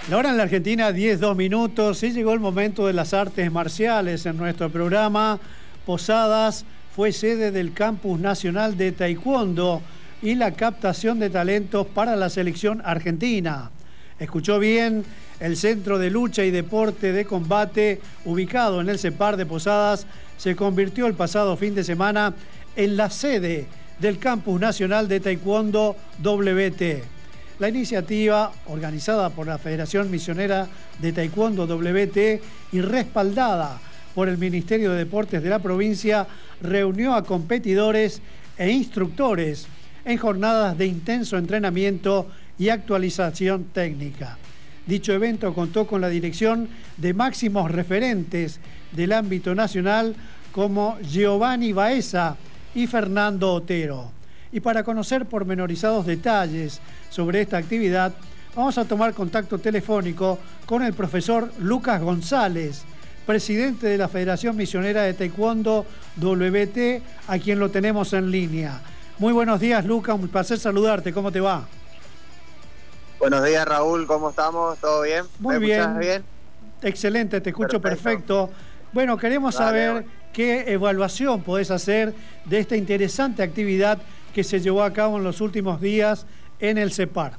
La hora en la Argentina, 10:02. Sí, llegó el momento de las artes marciales en nuestro programa. Posadas fue sede del Campus Nacional de Taekwondo y la captación de talentos para la selección argentina. Escuchó bien, el Centro de Lucha y Deporte de Combate, ubicado en el CEPAR de Posadas, se convirtió el pasado fin de semana en la sede del Campus Nacional de Taekwondo WT. La iniciativa, organizada por la Federación Misionera de Taekwondo WT y respaldada por el Ministerio de Deportes de la provincia, reunió a competidores e instructores en jornadas de intenso entrenamiento y actualización técnica. Dicho evento contó con la dirección de máximos referentes del ámbito nacional como Giovanni Baeza y Fernando Otero. Y para conocer pormenorizados detalles sobre esta actividad, vamos a tomar contacto telefónico con el profesor Lucas González, presidente de la Federación Misionera de Taekwondo WT, a quien lo tenemos en línea. Muy buenos días, Lucas, un placer saludarte. ¿Cómo te va? Buenos días, Raúl, ¿cómo estamos? ¿Todo bien? Muy bien. ¿Me escuchás bien? Excelente, te escucho perfecto. Bueno, queremos saber qué evaluación podés hacer de esta interesante actividad que se llevó a cabo en los últimos días en el CEPAR.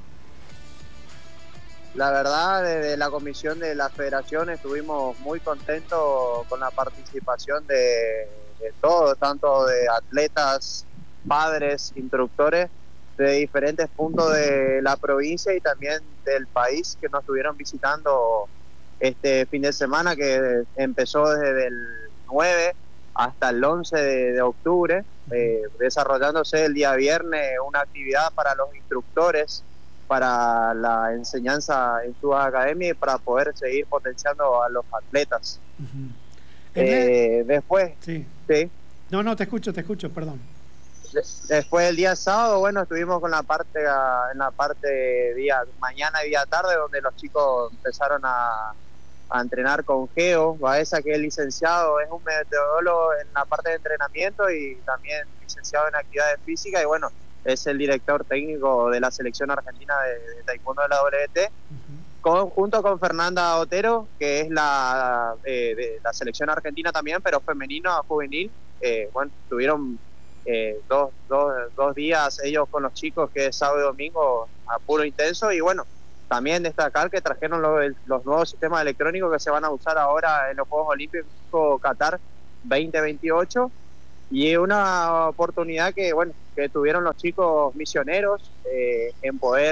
La verdad, desde la comisión de la federación estuvimos muy contentos con la participación de todos, tanto de atletas, padres, instructores de diferentes puntos de la provincia y también del país que nos estuvieron visitando este fin de semana, que empezó desde el 9 hasta el 11 de octubre, desarrollándose el día viernes una actividad para los instructores, para la enseñanza en sus academias y para poder seguir potenciando a los atletas. Después... Sí. ¿Sí? No, te escucho, perdón. Después del día sábado, bueno, estuvimos con en la parte día mañana y día tarde, donde los chicos empezaron a entrenar con Geo Baeza, que es licenciado, es un metodólogo en la parte de entrenamiento y también licenciado en actividades físicas, y bueno, es el director técnico de la selección argentina de taekwondo de la WT, junto con Fernanda Otero, que es de la selección argentina también, pero femenino, juvenil. Bueno, tuvieron dos días ellos con los chicos, que es sábado y domingo a puro intenso, y bueno, también destacar que trajeron los nuevos sistemas electrónicos que se van a usar ahora en los Juegos Olímpicos Qatar 2028, y una oportunidad que tuvieron los chicos misioneros en poder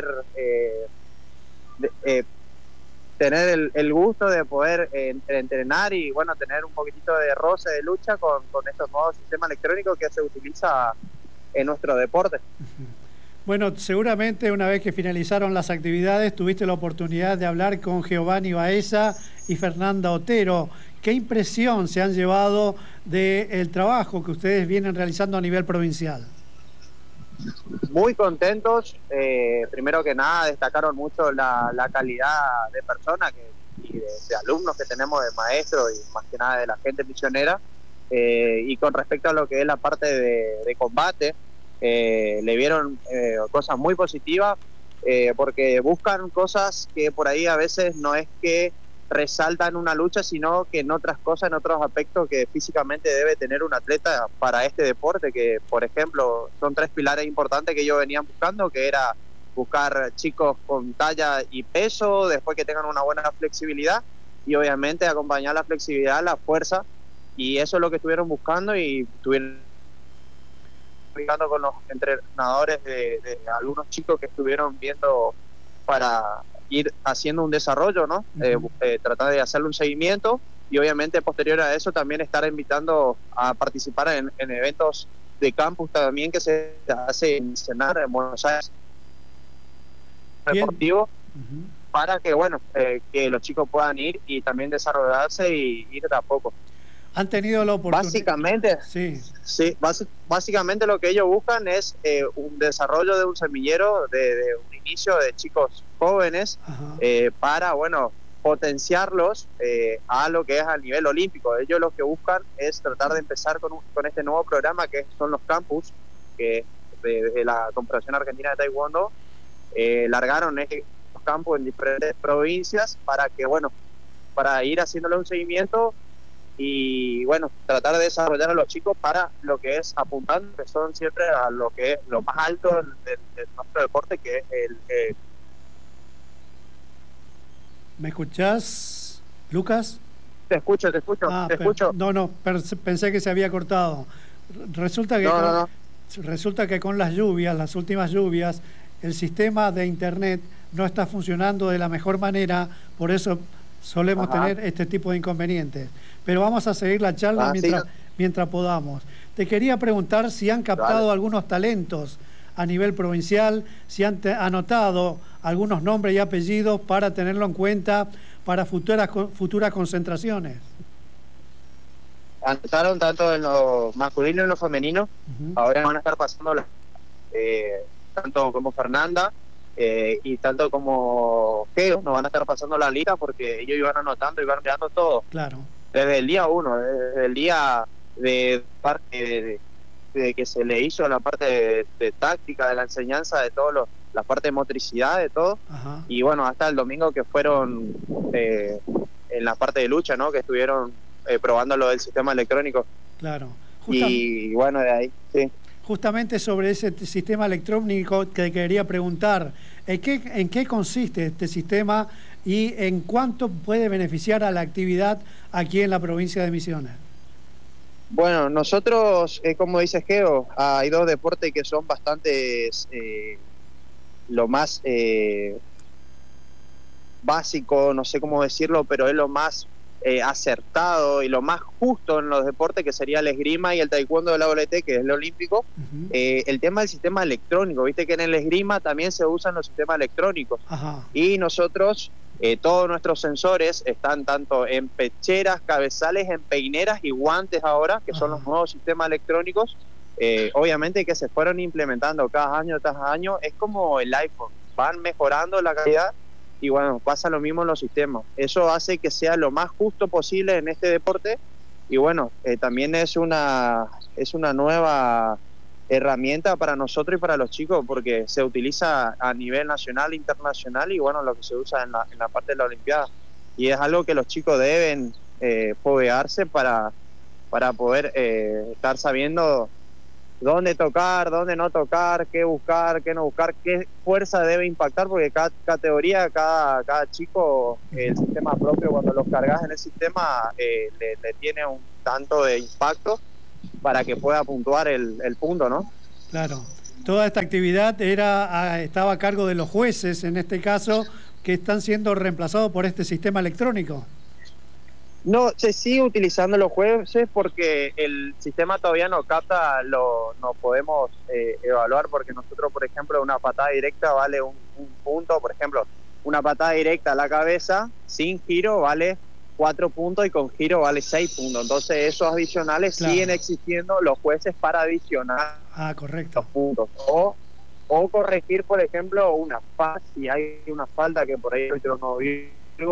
tener el gusto de poder entrenar y bueno, tener un poquitito de roce de lucha con estos nuevos sistemas electrónicos que se utiliza en nuestro deporte. Bueno, seguramente una vez que finalizaron las actividades tuviste la oportunidad de hablar con Giovanni Baeza y Fernanda Otero. ¿Qué impresión se han llevado del trabajo que ustedes vienen realizando a nivel provincial? Muy contentos. Primero que nada, destacaron mucho la calidad de personas y de alumnos que tenemos, de maestros y más que nada de la gente misionera. Y con respecto a lo que es la parte de combate, le vieron cosas muy positivas, porque buscan cosas que por ahí a veces no es que resaltan una lucha, sino que en otras cosas, en otros aspectos que físicamente debe tener un atleta para este deporte, que por ejemplo son 3 pilares importantes que ellos venían buscando, que era buscar chicos con talla y peso, después que tengan una buena flexibilidad y obviamente acompañar la flexibilidad, la fuerza, y eso es lo que estuvieron buscando y estuvieron con los entrenadores de algunos chicos que estuvieron viendo para ir haciendo un desarrollo, ¿no? Tratar de hacerle un seguimiento y obviamente posterior a eso también estar invitando a participar en eventos de campus también que se hace en Senar, en Buenos Aires, deportivo, para que que los chicos puedan ir y también desarrollarse y ir de a poco. ¿Han tenido la oportunidad? Básicamente lo que ellos buscan es un desarrollo de un semillero, de un inicio de chicos jóvenes, para potenciarlos a lo que es a nivel olímpico. Ellos lo que buscan es tratar de empezar con este nuevo programa que son los campus, que de la Confederación Argentina de Taekwondo largaron campos en diferentes provincias para que, bueno, para ir haciéndole un seguimiento y, bueno, tratar de desarrollar a los chicos para lo que es apuntando, que son siempre a lo que es lo más alto de nuestro deporte, que es el... ¿Me escuchás, Lucas? Te escucho. No, pensé que se había cortado. Resulta que, No. Resulta que con las lluvias, las últimas lluvias, el sistema de internet no está funcionando de la mejor manera, por eso solemos tener este tipo de inconvenientes. Pero vamos a seguir la charla mientras podamos. Te quería preguntar si han captado algunos talentos a nivel provincial, si han anotado algunos nombres y apellidos para tenerlo en cuenta para futuras concentraciones. Anotaron tanto en lo masculino y en lo femenino. Ahora van a estar pasando tanto como Fernanda y tanto como Geo, nos van a estar pasando la lista porque ellos iban anotando y van creando todo. Claro. Desde el día 1, desde el día de que se le hizo la parte de táctica, de la enseñanza, de todo la parte de motricidad, de todo. Ajá. Y bueno, hasta el domingo que fueron en la parte de lucha, ¿no? Que estuvieron probando lo del sistema electrónico. Claro. Y bueno, de ahí, sí. Justamente sobre ese sistema electrónico que quería preguntar, ¿en qué consiste este sistema y en cuánto puede beneficiar a la actividad aquí en la provincia de Misiones? Bueno, nosotros, como dice Geo, hay dos deportes que son bastante lo más básico, no sé cómo decirlo, pero es lo más acertado y lo más justo en los deportes, que sería el esgrima y el taekwondo de la OLT, que es el olímpico. El tema del sistema electrónico, viste que en el esgrima también se usan los sistemas electrónicos. Ajá. Y nosotros, todos nuestros sensores están tanto en pecheras, cabezales, en peineras y guantes ahora, que son los nuevos sistemas electrónicos, obviamente que se fueron implementando cada año tras año. Es como el iPhone, van mejorando la calidad. Y bueno, pasa lo mismo en los sistemas. Eso hace que sea lo más justo posible en este deporte. Y bueno, también es una nueva herramienta para nosotros y para los chicos, porque se utiliza a nivel nacional e internacional, y bueno, lo que se usa en la parte de la Olimpiada. Y es algo que los chicos deben foguearse para poder estar sabiendo dónde tocar, dónde no tocar, qué buscar, qué no buscar, qué fuerza debe impactar, porque cada categoría, cada chico, el sistema propio, cuando los cargas en el sistema, le tiene un tanto de impacto para que pueda puntuar el punto, ¿no? Claro. Toda esta actividad estaba a cargo de los jueces, en este caso, que están siendo reemplazados por este sistema electrónico. No, se sigue utilizando los jueces porque el sistema todavía no capta, no podemos evaluar, porque nosotros, por ejemplo, una patada directa vale un punto. Por ejemplo, una patada directa a la cabeza sin giro vale 4 puntos y con giro vale 6 puntos. Entonces esos adicionales siguen existiendo los jueces para adicionar correcto. los puntos. O corregir, por ejemplo, una falta, si hay una falta que por ahí yo no vi.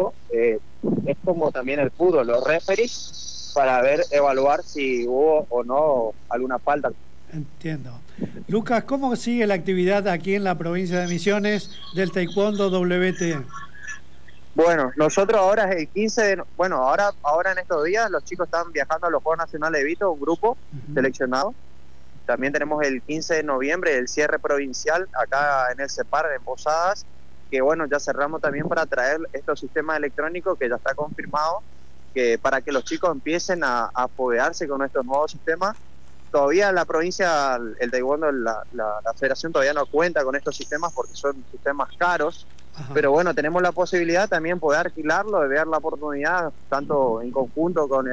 Es como también el fútbol, los referees, para evaluar si hubo o no alguna falta. Entiendo. Lucas, ¿cómo sigue la actividad aquí en la provincia de Misiones del Taekwondo WT? Bueno, nosotros ahora es el 15 ahora en estos días los chicos están viajando a los Juegos Nacionales de Vito, un grupo seleccionado. También tenemos el 15 de noviembre el cierre provincial acá en el CEPAR, en Posadas, que bueno, ya cerramos también para traer estos sistemas electrónicos, que ya está confirmado, que para que los chicos empiecen a foguearse con estos nuevos sistemas. Todavía la provincia, el taekwondo, la federación todavía no cuenta con estos sistemas porque son sistemas caros. Pero bueno, tenemos la posibilidad también poder alquilarlo, de ver la oportunidad, tanto en conjunto con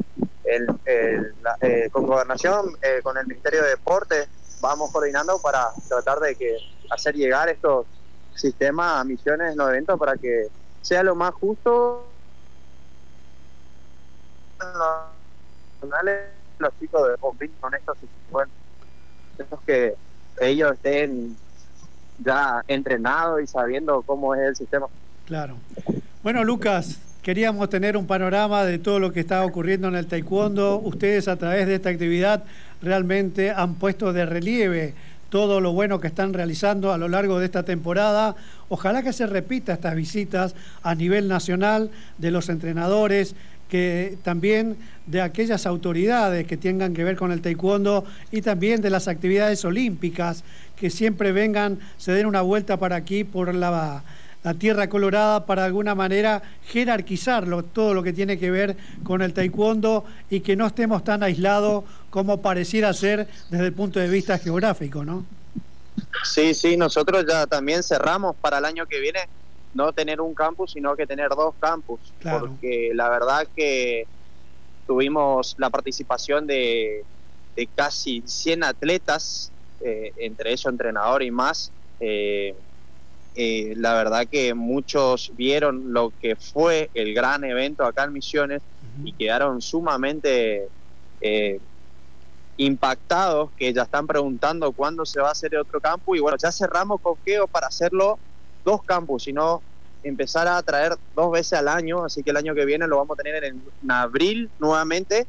con Gobernación, con el Ministerio de Deportes. Vamos coordinando para tratar de hacer llegar estos sistemas a Misiones en los eventos para que sea lo más justo los chicos de competir con estos sistemas, que ellos estén ya entrenados y sabiendo cómo es el sistema. Claro. Bueno, Lucas, queríamos tener un panorama de todo lo que está ocurriendo en el taekwondo. Ustedes, a través de esta actividad, realmente han puesto de relieve todo lo bueno que están realizando a lo largo de esta temporada. Ojalá que se repita estas visitas a nivel nacional de los entrenadores, que también de aquellas autoridades que tengan que ver con el taekwondo y también de las actividades olímpicas, que siempre vengan, se den una vuelta para aquí, por la Tierra Colorada, para de alguna manera jerarquizarlo, todo lo que tiene que ver con el taekwondo, y que no estemos tan aislados como pareciera ser desde el punto de vista geográfico, ¿no? Sí, nosotros ya también cerramos para el año que viene no tener un campus, sino que tener 2 campus, claro. Porque la verdad que tuvimos la participación de casi 100 atletas, entre ellos entrenador y más. La verdad que muchos vieron lo que fue el gran evento acá en Misiones y quedaron sumamente impactados, que ya están preguntando cuándo se va a hacer otro campus. Y bueno, ya cerramos coqueo para hacerlo 2 campus, sino empezar a traer 2 veces al año, así que el año que viene lo vamos a tener en abril nuevamente,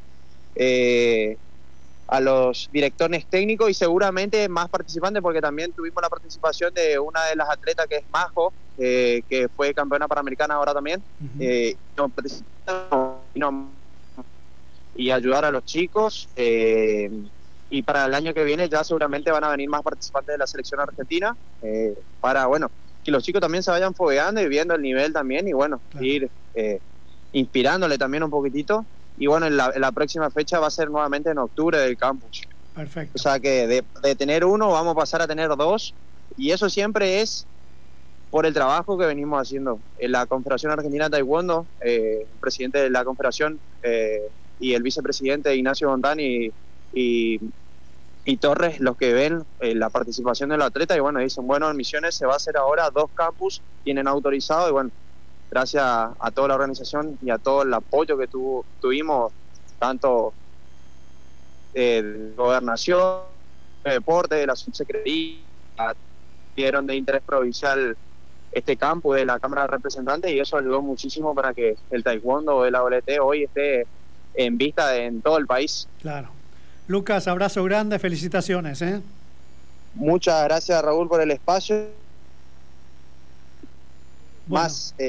a los directores técnicos y seguramente más participantes, porque también tuvimos la participación de una de las atletas, que es Majo, que fue campeona panamericana ahora también, y ayudar a los chicos, y para el año que viene ya seguramente van a venir más participantes de la selección argentina, para, bueno, que los chicos también se vayan fogueando y viendo el nivel también, y bueno, claro, ir inspirándole también un poquitito. Y bueno, en la próxima fecha va a ser nuevamente en octubre del campus. Perfecto. O sea que de tener 1 vamos a pasar a tener 2, y eso siempre es por el trabajo que venimos haciendo. En la Confederación Argentina de Taekwondo, el presidente de la Confederación y el vicepresidente Ignacio Montani y Torres, los que ven la participación de los atletas, y bueno, dicen, bueno, en Misiones se va a hacer ahora 2 campus, tienen autorizado, y bueno, gracias a toda la organización y a todo el apoyo que tuvimos, tanto de Gobernación, de Deporte, de la Subsecretaría, dieron de interés provincial este campus de la Cámara de Representantes, y eso ayudó muchísimo para que el taekwondo de la OLT hoy esté en vista en todo el país. Claro. Lucas, abrazo grande, felicitaciones. Muchas gracias, Raúl, por el espacio. Bueno.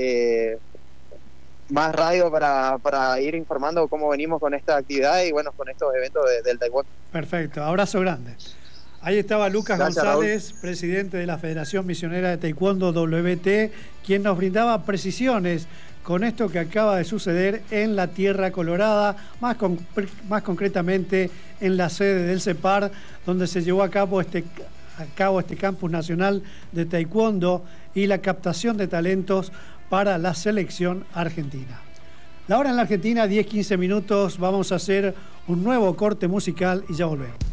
Más radio para ir informando cómo venimos con esta actividad y bueno, con estos eventos del taekwondo. Perfecto, abrazo grande. Ahí estaba Lucas González, Raúl, presidente de la Federación Misionera de Taekwondo WT, quien nos brindaba precisiones con esto que acaba de suceder en la Tierra Colorada, más concretamente en la sede del CEPAR, donde se llevó a cabo este Campus Nacional de Taekwondo y la captación de talentos para la selección argentina. La hora en la Argentina, 10-15 minutos, vamos a hacer un nuevo corte musical y ya volvemos.